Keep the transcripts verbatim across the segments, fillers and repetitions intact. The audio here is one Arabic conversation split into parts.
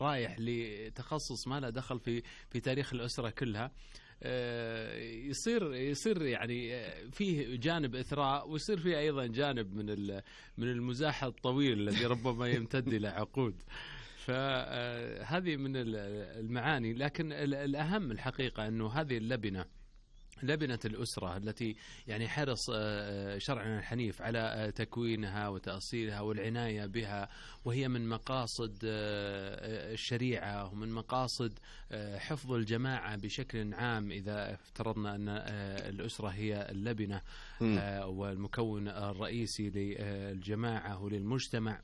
رايح لتخصص ما له دخل في في تاريخ الأسرة كلها، يصير يصير يعني فيه جانب إثراء، ويصير فيه أيضا جانب من من المزاح الطويل الذي ربما يمتد إلى عقود. فهذه من المعاني. لكن الأهم الحقيقة أنه هذه اللبنة، لبنة الأسرة التي يعني حرص شرعنا الحنيف على تكوينها وتأصيلها والعناية بها، وهي من مقاصد الشريعة ومن مقاصد حفظ الجماعة بشكل عام. إذا افترضنا أن الأسرة هي اللبنة والمكون الرئيسي للجماعة وللمجتمع،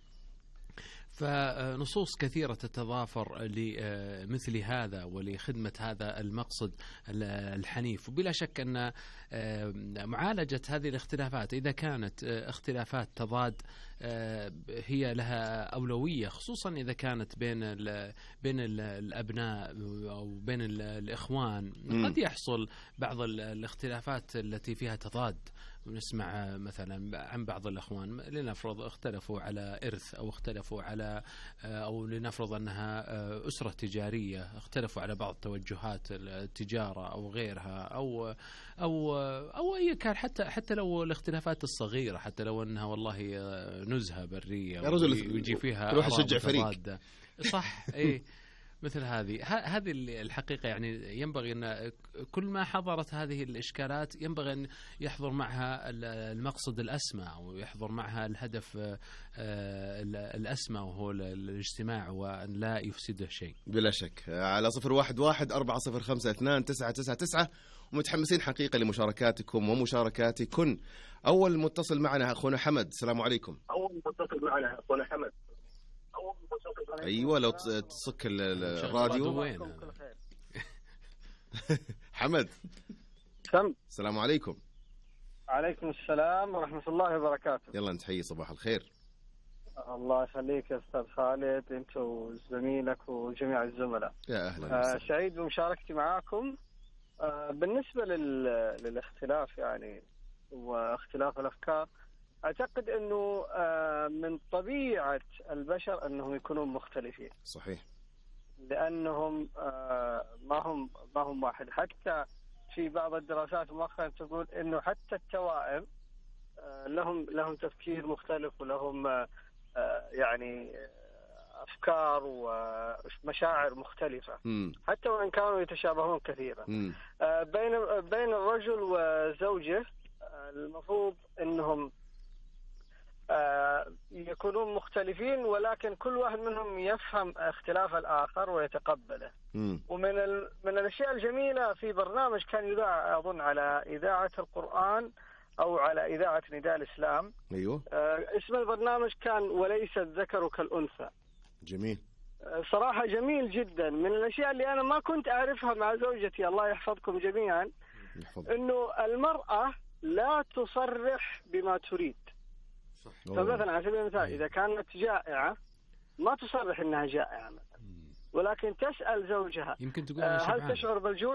فنصوص كثيرة تتضافر لمثل هذا ولخدمة هذا المقصد الحنيف. وبلا شك أن معالجة هذه الاختلافات إذا كانت اختلافات تضاد هي لها أولوية، خصوصا إذا كانت بين بين الأبناء أو بين الإخوان. قد يحصل بعض الاختلافات التي فيها تضاد، ونسمع مثلا عن بعض الإخوان لنفرض اختلفوا على إرث، أو اختلفوا على أو لنفرض أنها أسرة تجارية، اختلفوا على بعض توجهات التجارة أو غيرها، أو أو أو أي كان، حتى حتى لو الاختلافات الصغيرة، حتى لو أنها والله نزهة برية ويجي فيها روح يشجع فريق، صح إيه مثل هذه هذه الحقيقة. يعني ينبغي أن كل ما حضرت هذه الإشكالات ينبغي أن يحضر معها المقصد الأسمى، ويحضر معها الهدف الأسمى، وهو الاجتماع، وأن لا يفسده شيء. بلا شك. على صفر واحد واحد أربعة صفر خمسة اثنان تسعة تسعة تسعة، ومتحمسين حقيقة لمشاركاتكم ومشاركاتكن. أول متصل معنا أخونا حمد، السلام عليكم. أول متصل معنا أخونا حمد. أيوة لو تصك الراديو. حمد سم. السلام عليكم. عليكم السلام ورحمة الله وبركاته. يلا نتحيي، صباح الخير. الله يخليك يا أستاذ خالد، أنت وزميلك وجميع الزملاء. يا أهلا. آه سعيد بمشاركتي معاكم. آه بالنسبة لل... للاختلاف يعني واختلاف الأفكار، أعتقد أنه من طبيعة البشر أنهم يكونون مختلفين. صحيح. لأنهم ما هم ما هم واحد. حتى في بعض الدراسات مؤخرا تقول أنه حتى التوائم لهم لهم تفكير مختلف، ولهم يعني أفكار ومشاعر مختلفة، م. حتى وإن كانوا يتشابهون كثيرا. م. بين بين الرجل وزوجه المفروض أنهم يكونون مختلفين، ولكن كل واحد منهم يفهم اختلاف الآخر ويتقبله. م. ومن ال... من الأشياء الجميلة في برنامج كان يذاع أظن على إذاعة القرآن أو على إذاعة نداء الإسلام. أيوه. آه اسم البرنامج كان وليس الذكر كالأنثى. جميل. آه صراحة جميل جدا. من الأشياء اللي أنا ما كنت أعرفها مع زوجتي، الله يحفظكم جميعا، يحفظ. إنه المرأة لا تصرح بما تريد. فمثلا على سبيل المثال إذا كانت جائعة ما تصرح إنها جائعة مثلا، ولكن تسأل زوجها يمكن تقول آه هل تشعر بالجوع؟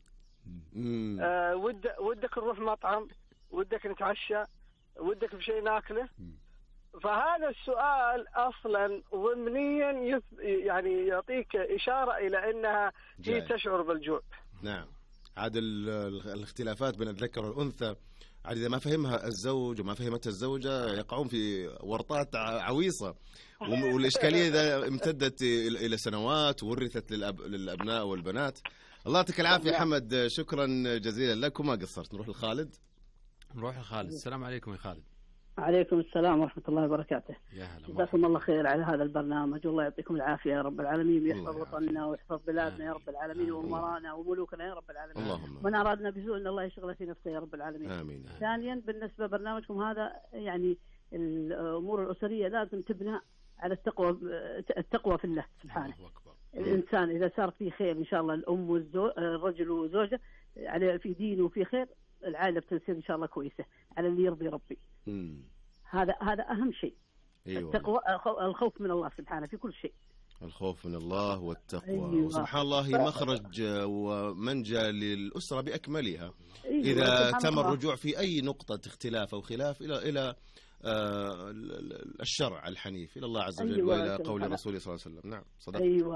آه ود ودك نروح مطعم، ودك نتعشى، ودك بشيء ناكله. فهذا السؤال أصلا ضمنيا يث... يعني يعطيك إشارة إلى أنها هي تشعر بالجوع. نعم. عاد الاختلافات بين الذكر والأنثى، عاد إذا ما فهمها الزوج وما فهمتها الزوجة يقعون في ورطات عويصة، والإشكالية إذا امتدت إلى سنوات وورثت للأب... للأبناء والبنات. الله يعطيك العافية حمد، شكرا جزيلا لك وما قصرت. نروح لخالد. نروح لخالد. السلام عليكم يا خالد. عليكم السلام ورحمة الله وبركاته. يا هلا. جزاكم الله خير على هذا البرنامج، والله يعطيكم العافية يا رب العالمين، ويحفظ وطننا ويحفظ بلادنا يا رب العالمين، وأمرانا وملوكنا يا رب العالمين. اللهم. من أرادنا بسوء إن الله يشغل في نفسه يا رب العالمين. آمين. ثانيا بالنسبة لبرنامجكم هذا، يعني الأمور الأسرية لازم تبنى على التقوى التقوى في الله سبحانه. الله أكبر. الإنسان إذا صار فيه خير إن شاء الله، الأم والزوج، الرجل وزوجه على في دين وفي خير، العائلة بتصير إن شاء الله كويسة على اللي يرضي ربي. مم. هذا هذا أهم شيء. أيوة. التقوى، الخوف من الله سبحانه في كل شيء. الخوف من الله والتقوى. أيوة. وسبحان الله هي مخرج ومنجى للأسرة بأكملها. أيوة. إذا تم الرجوع في أي نقطة اختلاف أو خلاف إلى إلى آه الشرع الحنيف، إلى الله عز وجل. أيوة. وإلى قول الرسول صلى الله عليه وسلم. نعم صدق. أيوة.